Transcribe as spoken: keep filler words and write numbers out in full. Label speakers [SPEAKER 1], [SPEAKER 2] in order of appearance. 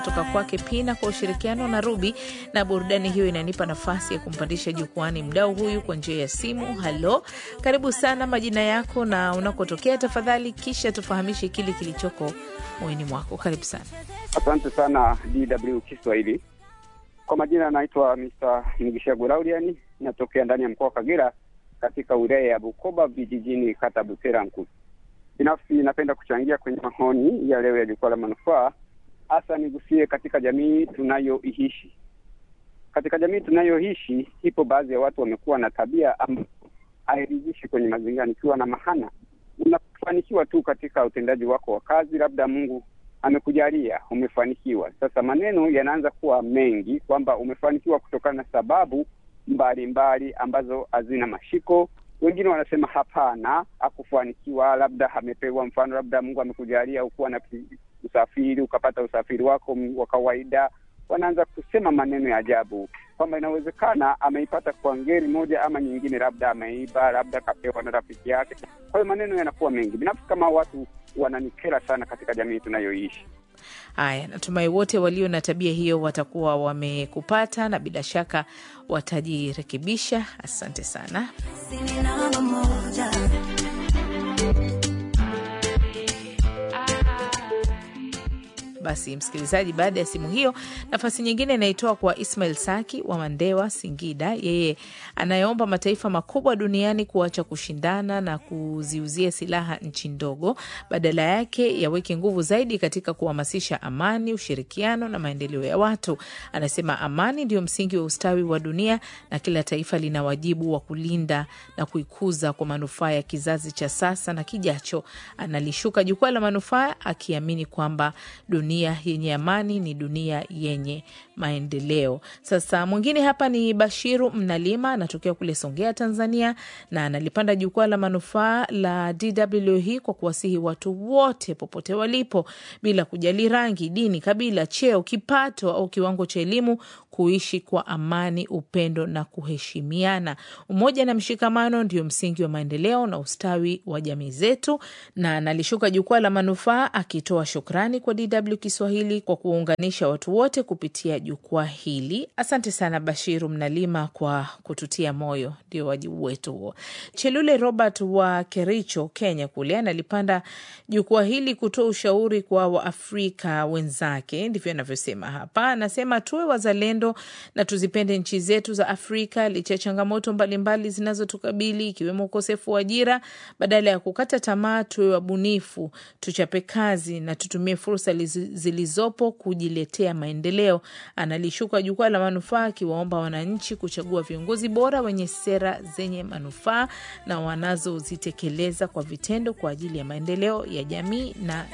[SPEAKER 1] kutoka kwake Pina kwa ushirikiano na Ruby, na burudani hiyo inanipa nafasi ya kumpandisha jukwani mdau huyu kwa njia ya simu. Halo, karibu sana, majina yako na unakotokea tafadhali, kisha tufahamishe kile kilichoko moyoni mwako. Karibu sana.
[SPEAKER 2] Asante sana D W Kiswahili. Kwa majina naitwa mister Mugisha Gurauliani, natokea ndani ya mkoa wa Kagera katika wilaya ya Bukoba vijijini kata Butera Nkulu. Binafsi napenda kuchangia kwenye maoni ya leo ya jukwaa la manufaa, hasa nigusie katika jamii tunayoishi. Katika jamii tunayoishi, ipo baadhi ya watu wamekuwa na tabia ambayo hairidhishi kwenye mazingira. Nikiwa na mahana, unafanikiwa tu katika utendaji wako wa kazi, labda Mungu amekujalia umefanikiwa. Sasa maneno yanaanza kuwa mengi kwamba umefanikiwa kutokana na sababu mbalimbali ambazo hazina mashiko. Wengine wanasema hapana, hakufanikiwa, labda amepewa, mfano labda Mungu amekujalia ukuwa na usafiri, ukapata usafiri wako wa kawaida. Wanaanza kusema maneno ya ajabu kwamba inawezekana ameipata kwa ngeri moja ama nyingine, labda ameiba, labda kapewa na rafiki yake. Kwa hiyo maneno yanakuwa mengi. Binafsi kama watu wananikera sana katika jamii tunayoishi.
[SPEAKER 1] Haya, natumai wote walio na tabia hiyo watakuwa wamekupata na bila shaka watajirekebisha. Asante sana. Basi msikilizaji, baada ya simu hiyo, nafasi nyingine inaitoa kwa Ismail Saki wa Mandewa, Singida. Yeye anayeomba mataifa makubwa duniani kuacha kushindana na kuziuzia silaha nchi ndogo, badala yake yaweke nguvu zaidi katika kuhamasisha amani, ushirikiano na maendeleo ya watu. Anasema amani ndio msingi wa ustawi wa dunia na kila taifa lina wajibu wa kulinda na kuikuza kwa manufaa ya kizazi cha sasa na kijacho. Analishuka jukwaa la manufaa akiamini kwamba dunia dunia yenye amani ni dunia yenye maendeleo. Sasa mwingine hapa ni Bashiru Mnalima, anatokea kule Songea, Tanzania, na analipanda jukwaa la manufaa la D W hii kwa kuwasihi watu wote popote walipo, bila kujali rangi, dini, kabila, cheo, kipato au kiwango cha elimu, kuishi kwa amani, upendo na kuheshimiana. Umoja na mshikamano ndio msingi wa maendeleo na ustawi wa jamii zetu. Na analishuka jukwaa la manufaa akitoa shukrani kwa D W Kiswahili kwa kuunganisha watu wote kupitia jukwaa hili. Asante sana Bashiru Mnalima kwa kututia moyo, ndio wajibu wetu huo. Chelule Robert wa Kericho, Kenya kule, analipanda jukwaa hili kutoa ushauri kwa Waafrika wenzake, ndivyo anavyosema hapa. Anasema tuwe wazalendo na tuzipende nchi zetu za Afrika licha changamoto mbalimbali zinazotukabili ikiwemo ukosefu wa ajira. Badala ya kukata tamaa, tuwe wabunifu, tuchape kazi na tutumie fursa zilizopo kujiletea maendeleo. Analishuka jukwaa la manufaa akiwaomba wananchi kuchagua viongozi bora wenye sera zenye manufaa na wanazozitekeleza kwa vitendo kwa ajili ya maendeleo ya jamii na